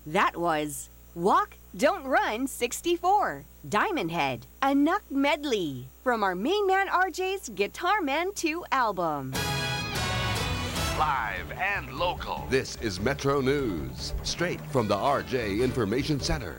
That was Walk, Don't Run 64, Diamond Head, Anak Medley from our main man RJ's Guitar Man 2 album. Live and local. This is Metro News, straight from the RJ Information Center.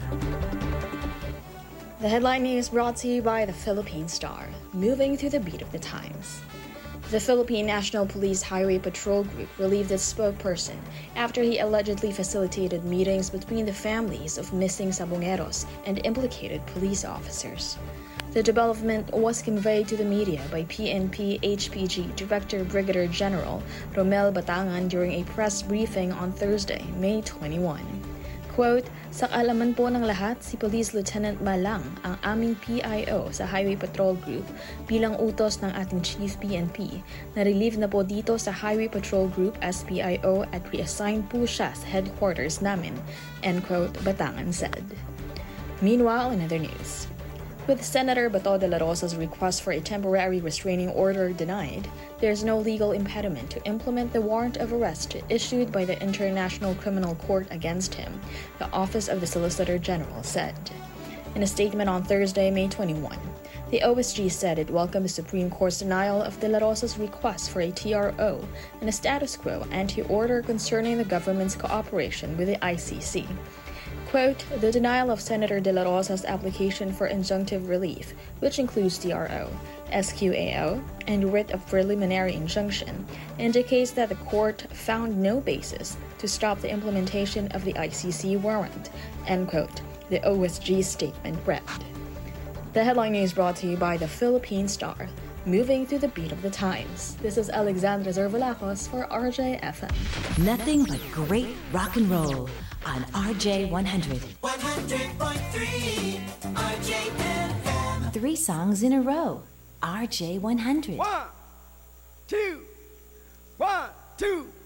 The headline news brought to you by the Philippine Star, moving to the beat of the times. The Philippine National Police Highway Patrol Group relieved its spokesperson after he allegedly facilitated meetings between the families of missing sabongeros and implicated police officers. The development was conveyed to the media by PNP HPG Director Brigadier General Romel Batangan during a press briefing on Thursday, May 21. Quote, "Sa kaalaman po ng lahat, si Police Lieutenant Malang ang aming PIO sa Highway Patrol Group bilang utos ng ating Chief PNP. Na-relieve na po dito sa Highway Patrol Group as PIO at reassigned po siya sa headquarters namin," end quote, Batangan said. Meanwhile, in other news, with Senator Bato de la Rosa's request for a temporary restraining order denied, there is no legal impediment to implement the warrant of arrest issued by the International Criminal Court against him, the Office of the Solicitor General said. In a statement on Thursday, May 21, the OSG said it welcomed the Supreme Court's denial of de la Rosa's request for a TRO and a status quo anti-order concerning the government's cooperation with the ICC. Quote, "The denial of Senator De La Rosa's application for injunctive relief, which includes TRO, SQAO, and writ of preliminary injunction, indicates that the court found no basis to stop the implementation of the ICC warrant," end quote, the OSG statement read. The headline news brought to you by the Philippine Star, moving to the beat of the times. This is Alexandra Zervalacos for RJFM. Nothing but great rock and roll on RJ 100. 100.3 RJFM. 3 songs in a row. RJ 100. 1, 2, 1, 2.